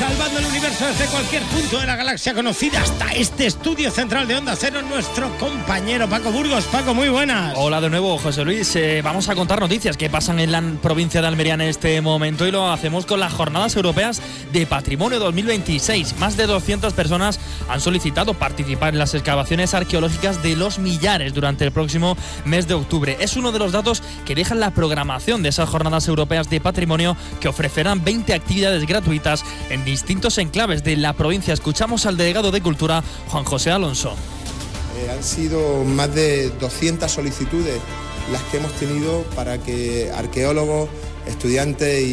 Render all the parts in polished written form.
salvando el universo desde cualquier punto de la galaxia conocida hasta este estudio central de Onda Cero, nuestro compañero Paco Burgos. Paco, muy buenas. Hola de nuevo, José Luis. Vamos a contar noticias que pasan en la provincia de Almería en este momento y lo hacemos con las Jornadas Europeas de Patrimonio 2026. Más de 200 personas han solicitado participar en las excavaciones arqueológicas de Los Millares durante el próximo mes de octubre. Es uno de los datos que dejan la programación de esas Jornadas Europeas de Patrimonio, que ofrecerán 20 actividades gratuitas en distintos enclaves de la provincia. Escuchamos al delegado de Cultura, Juan José Alonso. Han sido más de 200 solicitudes las que hemos tenido para que arqueólogos, estudiantes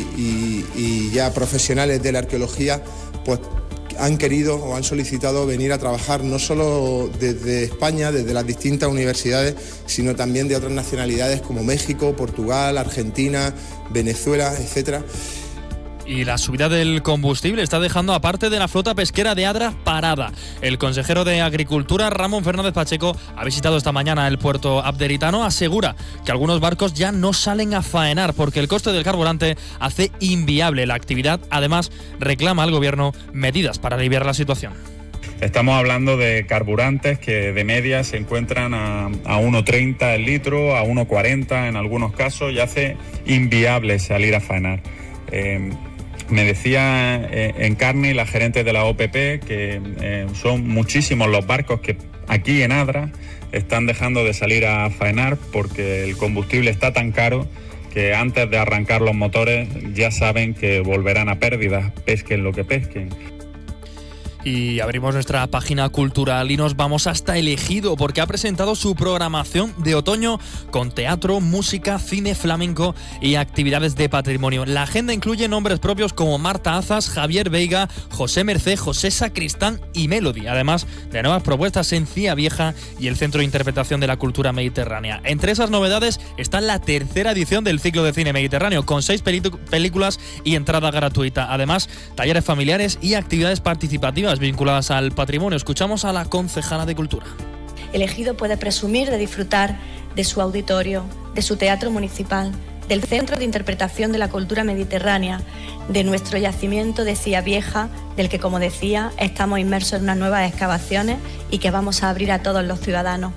y ya profesionales de la arqueología pues han querido o han solicitado venir a trabajar no solo desde España, desde las distintas universidades, sino también de otras nacionalidades como México, Portugal, Argentina, Venezuela, etcétera. Y la subida del combustible está dejando a parte de la flota pesquera de Adra parada. El consejero de Agricultura, Ramón Fernández Pacheco, ha visitado esta mañana el puerto abderitano. Asegura que algunos barcos ya no salen a faenar porque el coste del carburante hace inviable la actividad. Además, reclama al gobierno medidas para aliviar la situación. Estamos hablando de carburantes que de media se encuentran a 1,30 el litro, a 1,40 en algunos casos, y hace inviable salir a faenar. Me decía Encarni, la gerente de la OPP, que son muchísimos los barcos que aquí en Adra están dejando de salir a faenar porque el combustible está tan caro que antes de arrancar los motores ya saben que volverán a pérdidas, pesquen lo que pesquen. Y abrimos nuestra página cultural y nos vamos hasta El Ejido porque ha presentado su programación de otoño con teatro, música, cine flamenco y actividades de patrimonio. La agenda incluye nombres propios como Marta Azas, Javier Veiga, José Mercé, José Sacristán y Melody, además de nuevas propuestas en Cía Vieja y el Centro de Interpretación de la Cultura Mediterránea. Entre esas novedades está la tercera edición del ciclo de cine mediterráneo con 6 películas y entrada gratuita. Además, talleres familiares y actividades participativas vinculadas al patrimonio. Escuchamos a la concejala de Cultura. El Ejido puede presumir de disfrutar de su auditorio, de su teatro municipal, del Centro de Interpretación de la Cultura Mediterránea, de nuestro yacimiento de Cía Vieja, del que, como decía, estamos inmersos en unas nuevas excavaciones y que vamos a abrir a todos los ciudadanos.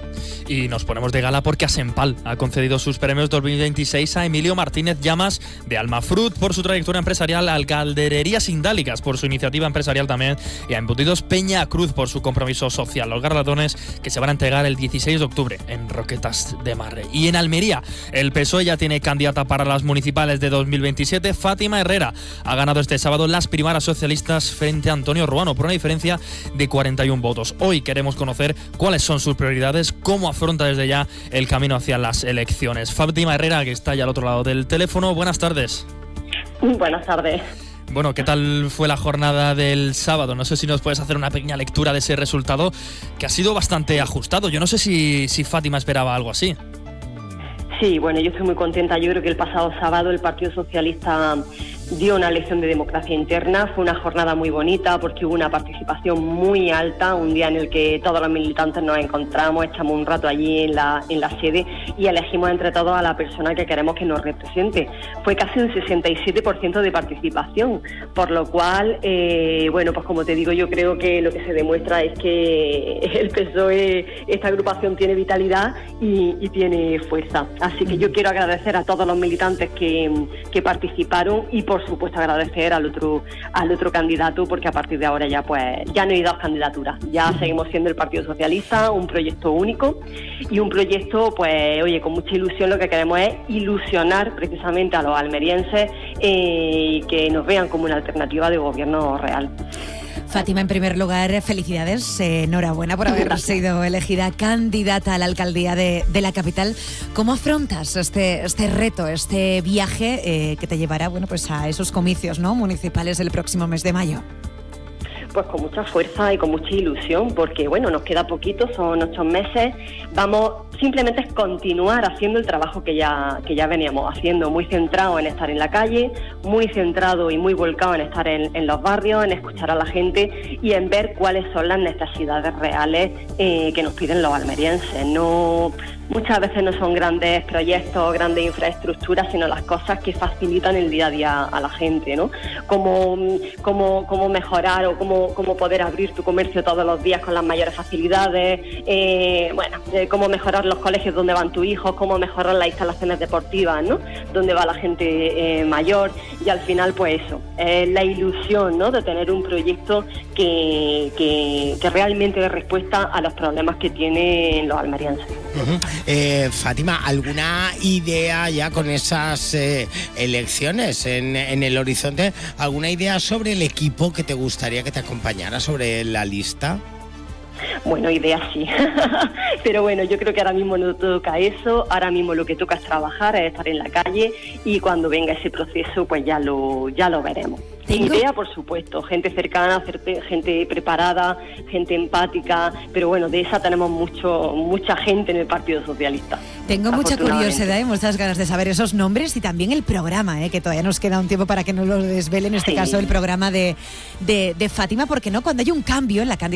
Y nos ponemos de gala porque Asempal ha concedido sus premios 2026 a Emilio Martínez Llamas de Almafrut por su trayectoria empresarial, a Caldererías Indálicas por su iniciativa empresarial también y a Embutidos Peña Cruz por su compromiso social. Los galardones que se van a entregar el 16 de octubre en Roquetas de Mar. Y en Almería, el PSOE ya tiene candidata para las municipales de 2027. Fátima Herrera ha ganado este sábado las primarias socialistas frente a Antonio Ruano por una diferencia de 41 votos. Hoy queremos conocer cuáles son sus prioridades, cómo afronta desde ya el camino hacia las elecciones. Fátima Herrera, que está ya al otro lado del teléfono. Buenas tardes. Buenas tardes. Bueno, ¿qué tal fue la jornada del sábado? No sé si nos puedes hacer una pequeña lectura de ese resultado, que ha sido bastante ajustado. Yo no sé si Fátima esperaba algo así. Sí, bueno, yo estoy muy contenta. Yo creo que el pasado sábado el Partido Socialista dio una lección de democracia interna. Fue una jornada muy bonita porque hubo una participación muy alta, un día en el que todos los militantes nos encontramos, echamos un rato allí en la sede y elegimos entre todos a la persona que queremos que nos represente. Fue casi un 67% de participación, por lo cual, bueno, pues como te digo, yo creo que lo que se demuestra es que el PSOE, esta agrupación tiene vitalidad y tiene fuerza. Así que yo quiero agradecer a todos los militantes que participaron y por supuesto agradecer al otro candidato, porque a partir de ahora ya no hay dos candidaturas, ya seguimos siendo el Partido Socialista, un proyecto único y un proyecto con mucha ilusión. Lo que queremos es ilusionar precisamente a los almerienses y que nos vean como una alternativa de gobierno real. Fátima, en primer lugar, felicidades, enhorabuena por haber sido elegida candidata a la alcaldía de la capital. ¿Cómo afrontas este reto, este viaje que te llevará, bueno, pues a esos comicios, ¿no?, municipales el próximo mes de mayo? Pues con mucha fuerza y con mucha ilusión, porque bueno, nos queda poquito, son 8 meses, vamos simplemente es continuar haciendo el trabajo que ya veníamos haciendo, muy centrado en estar en la calle, muy centrado y muy volcado en estar en los barrios, en escuchar a la gente y en ver cuáles son las necesidades reales que nos piden los almerienses. Muchas veces no son grandes proyectos, grandes infraestructuras, sino las cosas que facilitan el día a día a la gente, ¿no? Cómo mejorar o cómo poder abrir tu comercio todos los días con las mayores facilidades, cómo mejorar los colegios donde van tus hijos, cómo mejorar las instalaciones deportivas, ¿no? Donde va la gente mayor, y al final pues eso, la ilusión, ¿no? De tener un proyecto que realmente dé respuesta a los problemas que tienen los almerienses. Uh-huh. Fátima, ¿alguna idea ya con esas elecciones en el horizonte? ¿Alguna idea sobre el equipo que te gustaría que te acompañara sobre la lista? Bueno, ideas sí, pero bueno, yo creo que ahora mismo no toca eso, ahora mismo lo que toca es trabajar, es estar en la calle, y cuando venga ese proceso pues ya lo veremos. Idea, por supuesto, gente cercana, gente preparada, gente empática, pero bueno, de esa tenemos mucha gente en el Partido Socialista. Tengo mucha curiosidad y muchas ganas de saber esos nombres y también el programa, que todavía nos queda un tiempo para que nos lo desvele, en este caso el programa de Fátima, porque no, cuando hay un cambio en la candidatura